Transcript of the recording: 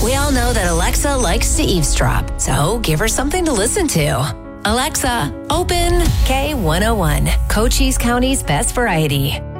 We all know that Alexa likes to eavesdrop, so give her something to listen to. Alexa, open K101, Cochise County's best variety.